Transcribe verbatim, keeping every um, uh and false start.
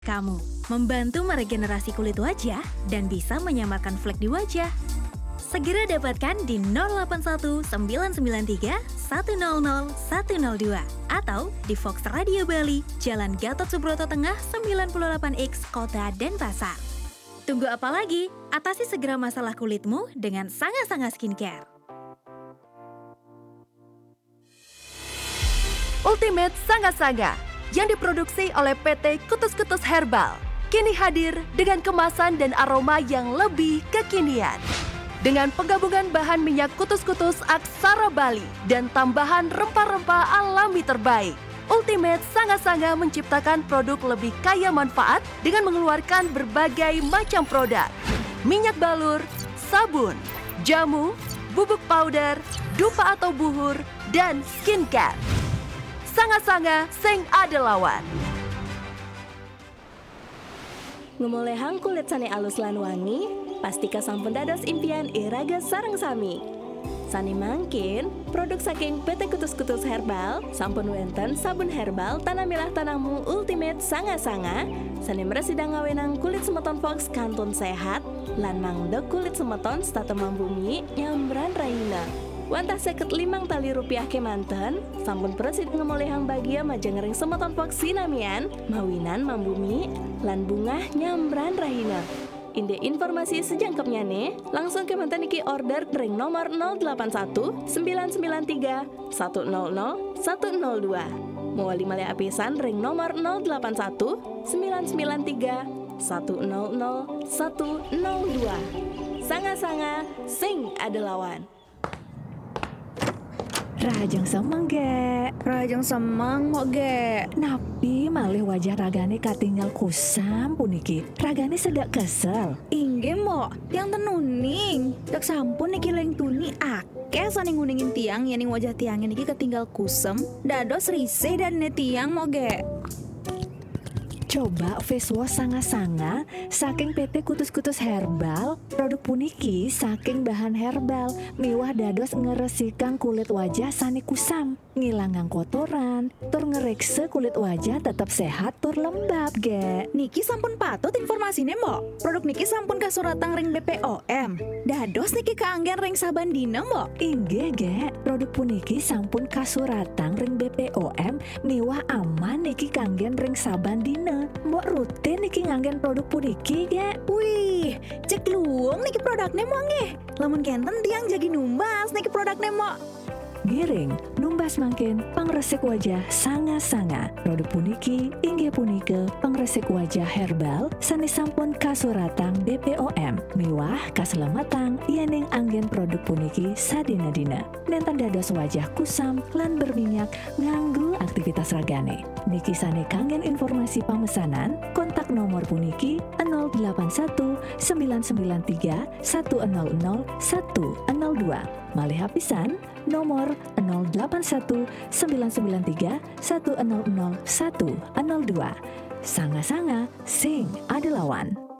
kamu, membantu meregenerasi kulit wajah dan bisa menyamarkan flek di wajah. Segera dapatkan di nol delapan satu sembilan sembilan tiga satu nol nol satu nol dua atau di Fox Radio Bali, Jalan Gatot Subroto Tengah sembilan puluh delapan X, Kota Denpasar. Tunggu apa lagi? Atasi segera masalah kulitmu dengan Sanga-Sanga Skincare. Ultimate Sanga-Sanga yang diproduksi oleh P T Kutus-Kutus Herbal kini hadir dengan kemasan dan aroma yang lebih kekinian. Dengan penggabungan bahan minyak kutus-kutus aksara Bali dan tambahan rempah-rempah alami terbaik, Ultimate Sanga-Sanga menciptakan produk lebih kaya manfaat dengan mengeluarkan berbagai macam produk. Minyak balur, sabun, jamu, bubuk powder, dupa atau buhur, dan skincare. Sanga-Sanga sing ada lawan. Ngomolehang kulit sane alus lan wangi, pastika sampun dados impian iraga sareng sami. Sani mangkin, produk saking P T Kutus-Kutus Herbal, sampun wenten sabun herbal tanah milah tanahmu Ultimate Sanga-Sanga, sani meresidang ngawenang kulit semeton Fox kantun sehat, lan mangdek kulit semeton statemam bumi nyambran raina. Wantah seket limang tali rupiah kemanten, sampun presid ngemolehang bagia majengering semeton Fox sinamian, mawinan mambumi, lan bungah nyambran rahina. Inde informasi sejangkepnya nih, langsung kemanten iki order ring nomor nol delapan satu sembilan sembilan tiga satu nol nol satu nol dua. Mewali malih apisan ring nomor nol delapan satu sembilan sembilan tiga satu nol nol satu nol dua. Sanga-Sanga sing ada lawan. Rajang semang ge, Rajang semang kok ge. napi malih wajah ragane katinggal kusam puniki. Ragane sedak kesel. Ingge mo, yang tenuning. Dak sampun niki leng tuni akeh saning nguningin tiang yening wajah tiangnya niki ketinggal kusem. Dados risih dan ne tiang mo ge. Coba face wash Sanga-Sanga saking P T Kutus-Kutus Herbal. Produk puniki saking bahan herbal miwah dados ngeresikang kulit wajah sani kusam, ngilangang kotoran, tur ngerekse kulit wajah tetap sehat tur lembab ge. Niki sampun patut informasine mo. Produk niki sampun kasuratang ring B P O M. Dados niki kaanggen ring saban dina mo. Inggih ge, produk puniki sampun kasuratang ring B P O M miwah aman niki kanggen ring saban dina. Mbok rutin niki nganggen produk puniki ge. Wih, cek luang niki produknya mo nge. Lamun kenten tiang jadi numbas niki produknya mo. Giring, numbas mangkin pangresik wajah Sanga-Sanga. Produk puniki inggih punike pangresik wajah herbal sani sampun kasuratang B P O M miwah kaselamatan yening anggen produk puniki sadina-dina. Nenten dados wajah kusam lan berminyak nganggu aktivitas ragane. Niki sane kanggen informasi pemesanan, kontak nomor puniki nol delapan satu sembilan sembilan tiga satu nol nol satu nol dua. Malih hapisan nomor nol delapan satu sembilan sembilan tiga satu nol nol satu nol dua. Sanga-Sanga sing ada lawan.